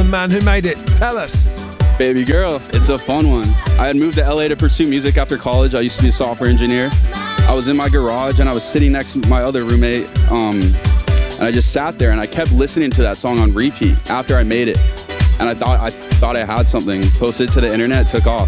man who made it. Tell us. Baby Girl, it's a fun one. I had moved to LA to pursue music after college. I used to be a software engineer. I was in my garage and I was sitting next to my other roommate, and I just sat there and I kept listening to that song on repeat after I made it. And I thought I had something. Posted it to the internet, took off.